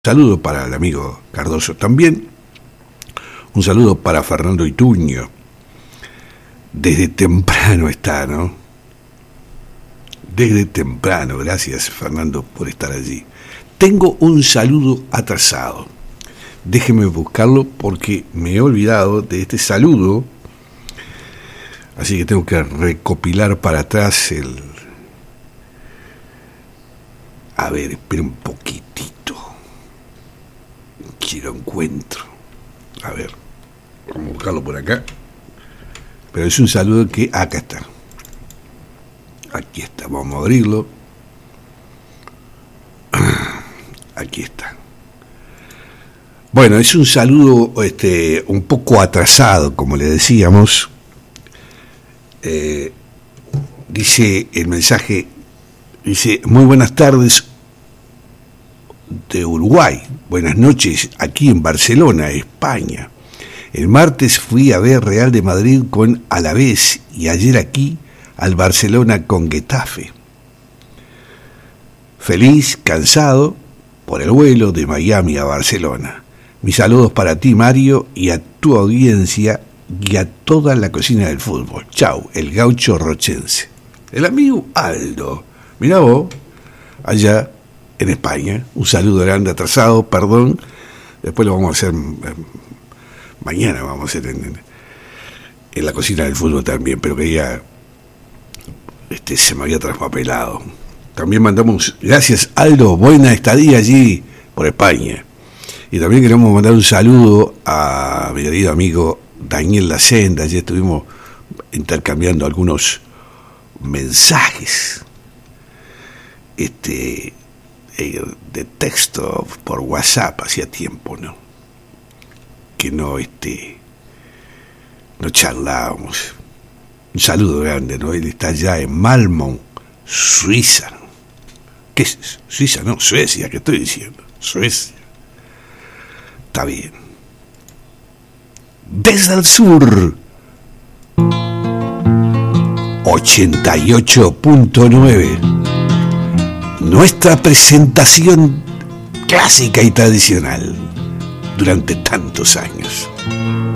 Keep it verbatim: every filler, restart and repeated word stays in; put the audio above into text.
saludo para el amigo Cardoso también. Un saludo para Fernando Ituño. Desde temprano está, ¿no? Desde temprano, gracias Fernando por estar allí. Tengo un saludo atrasado. Déjeme buscarlo porque me he olvidado de este saludo. Así que tengo que recopilar para atrás el... A ver, espera un poquitito. Que lo encuentro. A ver, vamos a buscarlo por acá. Pero es un saludo que... Acá está. Aquí está, vamos a abrirlo. Aquí está. Bueno, es un saludo este, un poco atrasado, como le decíamos. Eh, dice el mensaje, dice, muy buenas tardes de Uruguay, buenas noches aquí en Barcelona, España. El martes fui a ver Real de Madrid con Alavés y ayer aquí al Barcelona con Getafe. Feliz, cansado por el vuelo de Miami a Barcelona. Mis saludos para ti, Mario, y a tu audiencia y a toda la cocina del fútbol. Chau, el gaucho rochense. El amigo Aldo. Mirá vos, allá en España. Un saludo grande, atrasado, perdón. Después lo vamos a hacer... Mañana vamos a hacer en, en la cocina del fútbol también, pero que ya este, se me había traspapelado. También mandamos, gracias Aldo, buena estadía allí por España. Y también queremos mandar un saludo a mi querido amigo Daniel Lacenda. Allí estuvimos intercambiando algunos mensajes este, de texto por WhatsApp hacía tiempo, ¿no? que no este no charlábamos. Un saludo grande, ¿no? Él está allá en Malmö, Suiza. ¿Qué es? Suiza, no, Suecia, ¿qué estoy diciendo? Suecia. Está bien. Desde el sur, ochenta y ocho punto nueve. Nuestra presentación clásica y tradicional durante tantos años.